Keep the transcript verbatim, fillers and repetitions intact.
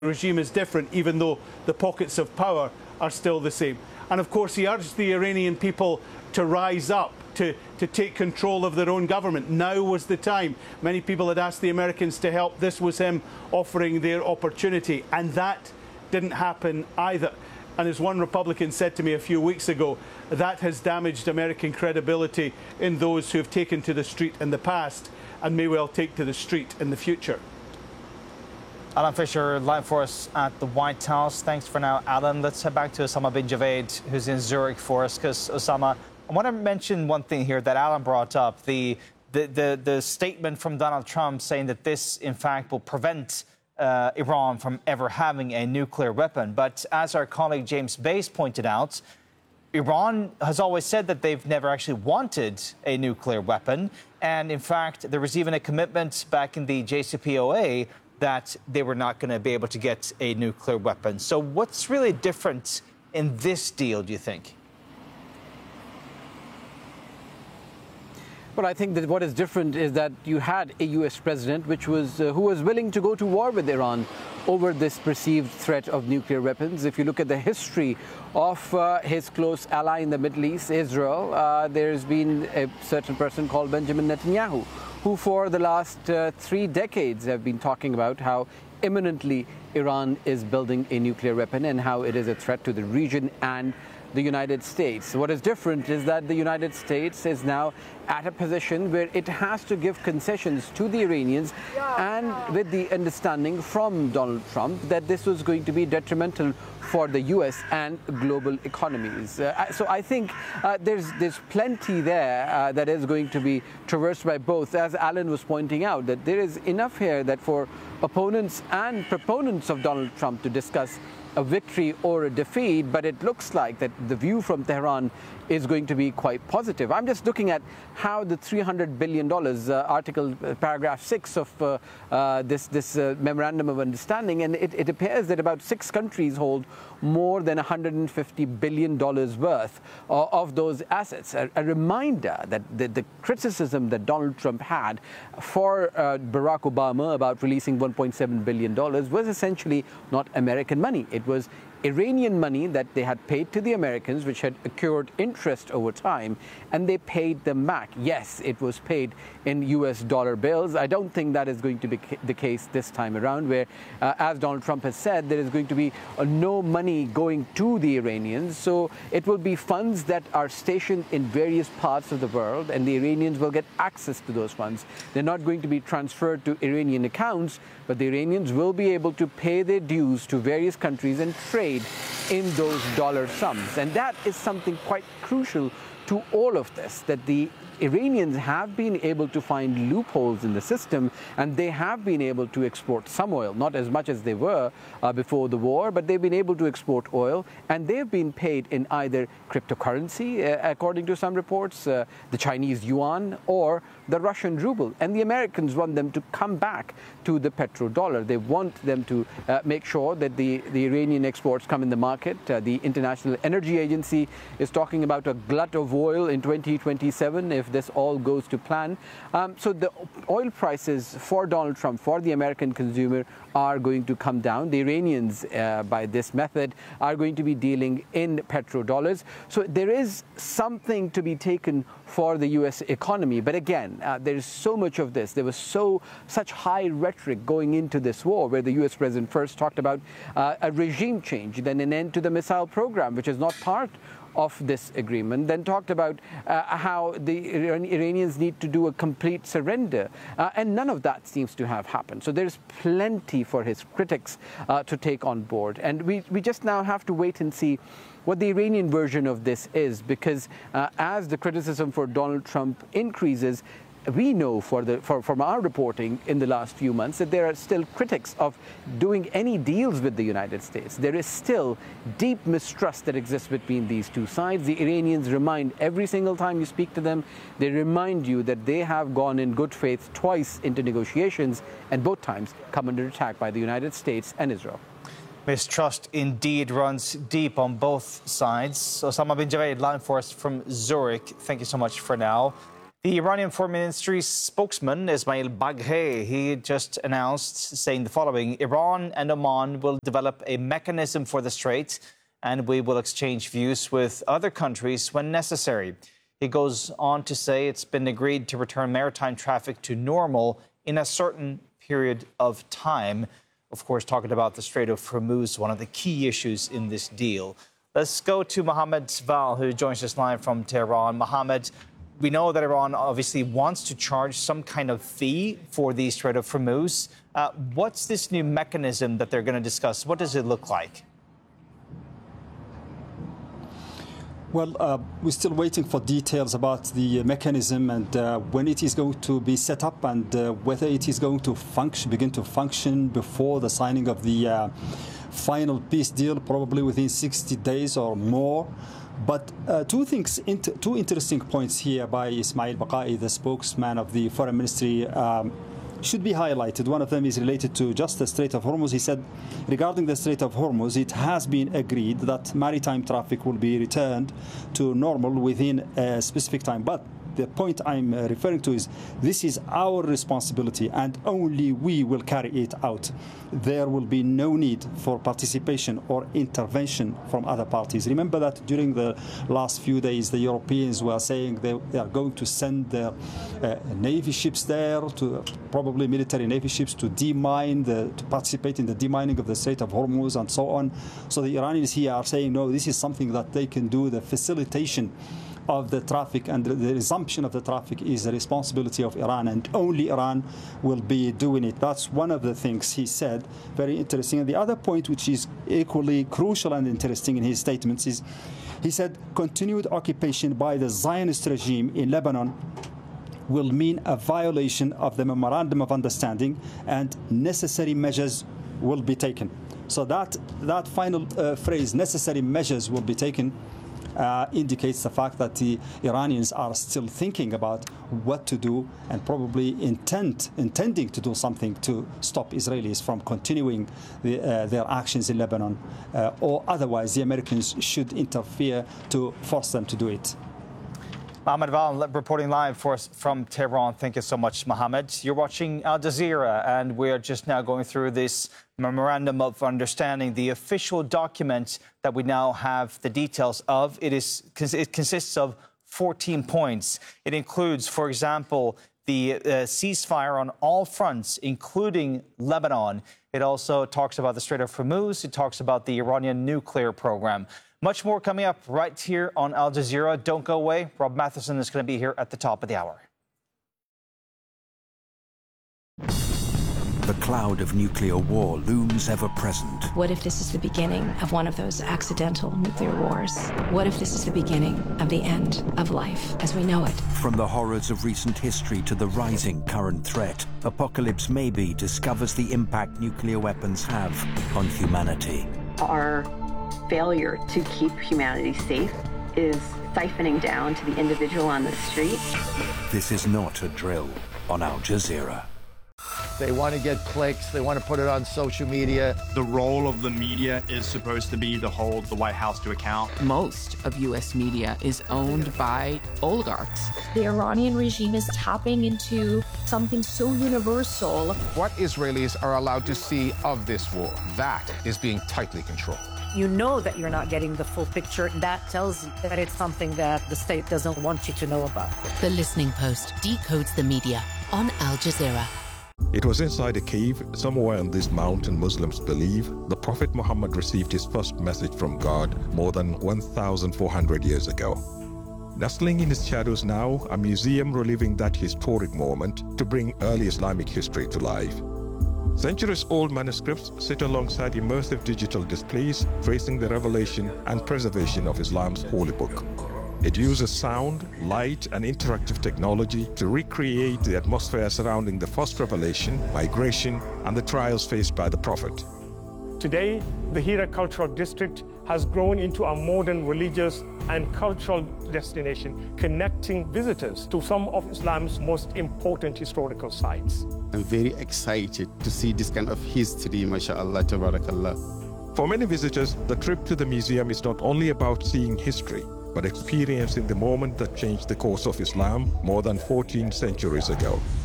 regime is different, even though the pockets of power are still the same. And of course, he urged the Iranian people to rise up, to, to take control of their own government. Now was the time. Many people had asked the Americans to help. This was him offering their opportunity. And that didn't happen either. And as one Republican said to me a few weeks ago, that has damaged American credibility in those who have taken to the street in the past and may well take to the street in the future. Alan Fisher, live for us at the White House. Thanks for now, Alan. Let's head back to Osama bin Javaid, who's in Zurich for us. Because, Osama, I want to mention one thing here that Alan brought up, the, the, the, the statement from Donald Trump saying that this, in fact, will prevent uh, Iran from ever having a nuclear weapon. But as our colleague James Bass pointed out, Iran has always said that they've never actually wanted a nuclear weapon. And, in fact, there was even a commitment back in the J C P O A that they were not going to be able to get a nuclear weapon. So what's really different in this deal, do you think? Well, I think that what is different is that you had a U S president which was uh, who was willing to go to war with Iran over this perceived threat of nuclear weapons. If you look at the history of uh, his close ally in the Middle East, Israel, uh, there's been a certain person called Benjamin Netanyahu, who for the last uh, three decades have been talking about how imminently Iran is building a nuclear weapon and how it is a threat to the region and the United States. What is different is that the United States is now at a position where it has to give concessions to the Iranians, and with the understanding from Donald Trump that this was going to be detrimental for the U S and global economies. Uh, so I think uh, there's there's plenty there uh, that is going to be traversed by both. As Alan was pointing out, that there is enough here that for opponents and proponents of Donald Trump to discuss a victory or a defeat, but it looks like that the view from Tehran is going to be quite positive. I'm just looking at how the three hundred billion dollars, uh, article, uh, paragraph six of uh, uh, this, this uh, memorandum of understanding, and it, it appears that about six countries hold more than one hundred fifty billion dollars worth uh, of those assets. A, a reminder that the, the criticism that Donald Trump had for uh, Barack Obama about releasing one point seven billion dollars was essentially not American money. It was Iranian money that they had paid to the Americans, which had accrued interest over time, and they paid them back. Yes, it was paid in U S dollar bills. I don't think that is going to be the case this time around, where, uh, as Donald Trump has said, there is going to be uh, no money going to the Iranians. So it will be funds that are stationed in various parts of the world, and the Iranians will get access to those funds. They're not going to be transferred to Iranian accounts, but the Iranians will be able to pay their dues to various countries and trade in those dollar sums. And that is something quite crucial to all of this, that the Iranians have been able to find loopholes in the system, and they have been able to export some oil, not as much as they were uh, before the war, but they've been able to export oil, and they've been paid in either cryptocurrency, uh, according to some reports, uh, the Chinese yuan or the Russian ruble. And the Americans want them to come back to the petrodollar. They want them to uh, make sure that the, the Iranian exports come in the market. Uh, the International Energy Agency is talking about a glut of oil in twenty twenty-seven if this all goes to plan. Um, so the oil prices for Donald Trump, for the American consumer, are going to come down. The Iranians, uh, by this method, are going to be dealing in petrodollars. So there is something to be taken for the U S economy. But again, uh, there is so much of this. There was so such high rhetoric going into this war, where the U S president first talked about uh, a regime change, then an end to the missile program, which is not part of this agreement, then talked about uh, how the Iranians need to do a complete surrender. Uh, and none of that seems to have happened. So there's plenty for his critics uh, to take on board. And we, we just now have to wait and see what the Iranian version of this is, because uh, as the criticism for Donald Trump increases, we know for the, for, from our reporting in the last few months that there are still critics of doing any deals with the United States. There is still deep mistrust that exists between these two sides. The Iranians remind every single time you speak to them, they remind you that they have gone in good faith twice into negotiations, and both times come under attack by the United States and Israel. Mistrust indeed runs deep on both sides. Osama bin Javaid, live for us from Zurich. Thank you so much for now. The Iranian Foreign Ministry spokesman, Ismail Baghaei, he just announced, saying the following: Iran and Oman will develop a mechanism for the Strait, and we will exchange views with other countries when necessary. He goes on to say it's been agreed to return maritime traffic to normal in a certain period of time. Of course, talking about the Strait of Hormuz, one of the key issues in this deal. Let's go to Mohammed Val, who joins us live from Tehran. Mohammed, we know that Iran obviously wants to charge some kind of fee for the Strait of Hormuz. Uh, what's this new mechanism that they're going to discuss? What does it look like? Well, uh, we're still waiting for details about the mechanism and uh, when it is going to be set up and uh, whether it is going to function, begin to function before the signing of the uh, final peace deal, probably within sixty days or more. But uh, two things, inter two interesting points here by Ismail Baghaei, the spokesman of the Foreign Ministry, um, should be highlighted. One of them is related to just the Strait of Hormuz. He said, regarding the Strait of Hormuz, it has been agreed that maritime traffic will be returned to normal within a specific time. But the point I'm uh, referring to is this is our responsibility and only we will carry it out. There will be no need for participation or intervention from other parties. Remember that during the last few days, the Europeans were saying they, they are going to send their uh, Navy ships there, to probably military Navy ships, to demine, the, to participate in the demining of the Strait of Hormuz and so on. So the Iranians here are saying, no, this is something that they can do, the facilitation of the traffic and the resumption of the traffic is the responsibility of Iran, and only Iran will be doing it. That's one of the things he said, very interesting. And the other point, which is equally crucial and interesting in his statements, is he said continued occupation by the Zionist regime in Lebanon will mean a violation of the Memorandum of Understanding and necessary measures will be taken. So that, that final uh, phrase, necessary measures will be taken, Uh, indicates the fact that the Iranians are still thinking about what to do and probably intent, intending to do something to stop Israelis from continuing the, uh, their actions in Lebanon, uh, or otherwise the Americans should interfere to force them to do it. Mohammed Val reporting live for us from Tehran. Thank you so much, Mohammed. You're watching Al Jazeera, and we're just now going through this Memorandum of Understanding, the official document that we now have the details of. It is it consists of fourteen points. It includes, for example, the uh, ceasefire on all fronts, including Lebanon. It also talks about the Strait of Hormuz. It talks about the Iranian nuclear program. Much more coming up right here on Al Jazeera. Don't go away. Rob Matheson is going to be here at the top of the hour. The cloud of nuclear war looms ever present. What if this is the beginning of one of those accidental nuclear wars? What if this is the beginning of the end of life as we know it? From the horrors of recent history to the rising current threat, Apocalypse Maybe discovers the impact nuclear weapons have on humanity. Our failure to keep humanity safe is siphoning down to the individual on the street. This is not a drill on Al Jazeera. They want to get clicks. They want to put it on social media. The role of the media is supposed to be to hold the White House to account. Most of U S media is owned by oligarchs. The Iranian regime is tapping into something so universal. What Israelis are allowed to see of this war, that is being tightly controlled. You know that you're not getting the full picture. That tells you that it's something that the state doesn't want you to know about. The Listening Post decodes the media on Al Jazeera. It was inside a cave, somewhere on this mountain Muslims believe, the Prophet Muhammad received his first message from God more than one thousand four hundred years ago. Nestling in its shadows now, a museum reliving that historic moment to bring early Islamic history to life. Centuries-old manuscripts sit alongside immersive digital displays tracing the revelation and preservation of Islam's holy book. It uses sound, light, and interactive technology to recreate the atmosphere surrounding the first revelation, migration, and the trials faced by the Prophet. Today, the Hira Cultural District has grown into a modern religious and cultural destination, connecting visitors to some of Islam's most important historical sites. I'm very excited to see this kind of history, mashallah, tabarakallah. For many visitors, the trip to the museum is not only about seeing history, but experiencing the moment that changed the course of Islam more than fourteen centuries ago.